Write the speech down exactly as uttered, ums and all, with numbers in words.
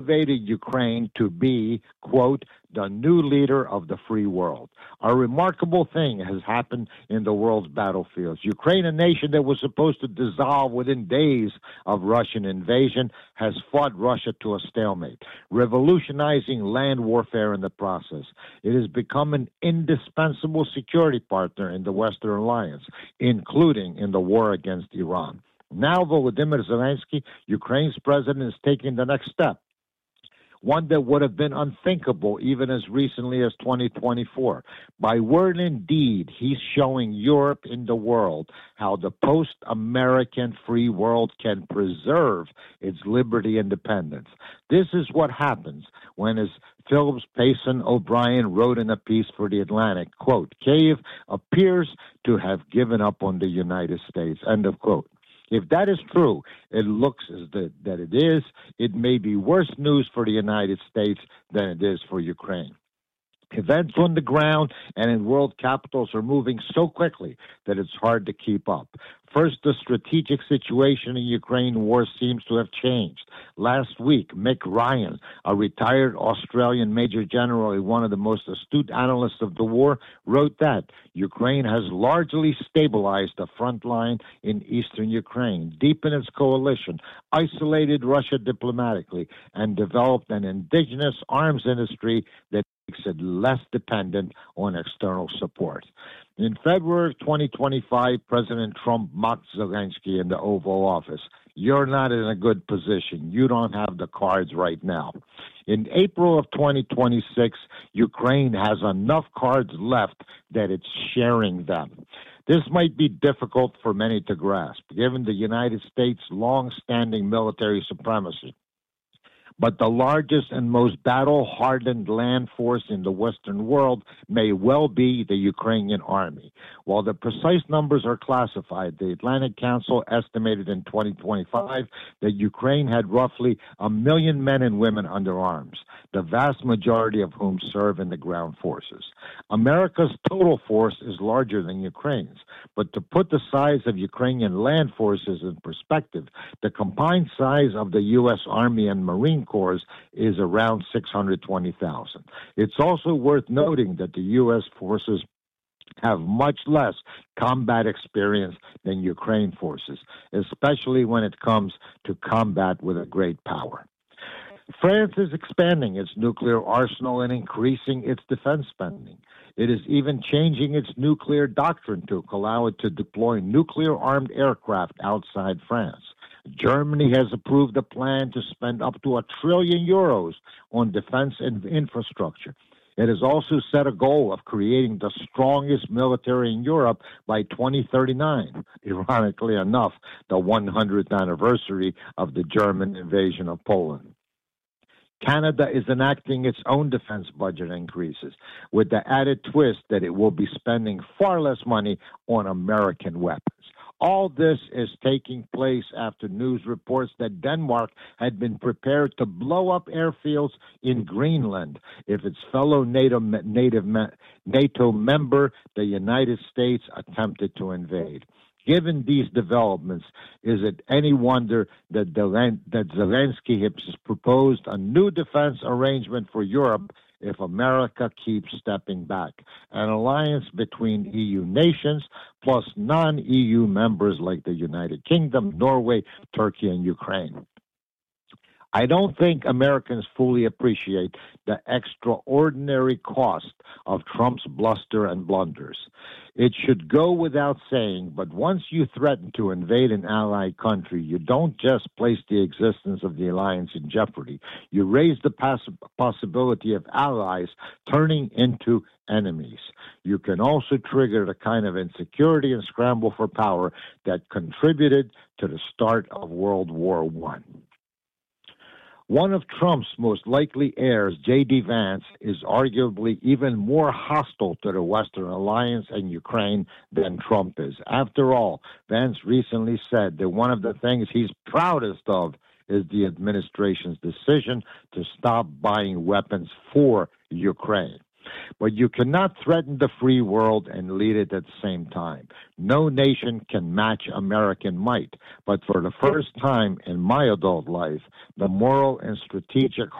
elevated Ukraine to be, quote, the new leader of the free world. A remarkable thing has happened in the world's battlefields. Ukraine, a nation that was supposed to dissolve within days of Russian invasion, has fought Russia to a stalemate, revolutionizing land warfare in the process. It has become an indispensable security partner in the Western alliance, including in the war against Iran. Now, Volodymyr Zelensky, Ukraine's president, is taking the next step, one that would have been unthinkable even as recently as twenty twenty-four. By word and deed, he's showing Europe and the world how the post-American free world can preserve its liberty and independence. This is what happens when, as Phillips Payson O'Brien wrote in a piece for The Atlantic, quote, Kyiv appears to have given up on the United States, end of quote. If that is true, it looks as the, that it is, it may be worse news for the United States than it is for Ukraine. Events on the ground and in world capitals are moving so quickly that it's hard to keep up. First, the strategic situation in Ukraine war seems to have changed. Last week, Mick Ryan, a retired Australian major general and one of the most astute analysts of the war, wrote that Ukraine has largely stabilized the front line in eastern Ukraine, deepened its coalition, isolated Russia diplomatically, and developed an indigenous arms industry that makes it less dependent on external support. In February of twenty twenty-five, President Trump mocked Zelensky in the Oval Office. You're not in a good position. You don't have the cards right now. In April of twenty twenty-six, Ukraine has enough cards left that it's sharing them. This might be difficult for many to grasp, given the United States' long-standing military supremacy. But the largest and most battle-hardened land force in the Western world may well be the Ukrainian army. While the precise numbers are classified, the Atlantic Council estimated in twenty twenty-five that Ukraine had roughly a million men and women under arms, the vast majority of whom serve in the ground forces. America's total force is larger than Ukraine's, but to put the size of Ukrainian land forces in perspective, the combined size of the U S Army and Marine Corps is around six hundred twenty thousand. It's also worth noting that the U S forces have much less combat experience than Ukraine forces, especially when it comes to combat with a great power. France is expanding its nuclear arsenal and increasing its defense spending. It is even changing its nuclear doctrine to allow it to deploy nuclear-armed aircraft outside France. Germany has approved a plan to spend up to a trillion euros on defense and infrastructure. It has also set a goal of creating the strongest military in Europe by twenty thirty-nine, ironically enough, the one hundredth anniversary of the German invasion of Poland. Canada is enacting its own defense budget increases, with the added twist that it will be spending far less money on American weapons. All this is taking place after news reports that Denmark had been prepared to blow up airfields in Greenland if its fellow NATO, native, NATO member, the United States, attempted to invade. Given these developments, is it any wonder that, that Zelensky has proposed a new defense arrangement for Europe if America keeps stepping back? An alliance between E U nations plus non-E U members like the United Kingdom, Norway, Turkey, and Ukraine. I don't think Americans fully appreciate the extraordinary cost of Trump's bluster and blunders. It should go without saying, but once you threaten to invade an allied country, you don't just place the existence of the alliance in jeopardy. You raise the poss- possibility of allies turning into enemies. You can also trigger the kind of insecurity and scramble for power that contributed to the start of World War One. One of Trump's most likely heirs, J D. Vance, is arguably even more hostile to the Western alliance and Ukraine than Trump is. After all, Vance recently said that one of the things he's proudest of is the administration's decision to stop buying weapons for Ukraine. But you cannot threaten the free world and lead it at the same time. No nation can match American might. But for the first time in my adult life, the moral and strategic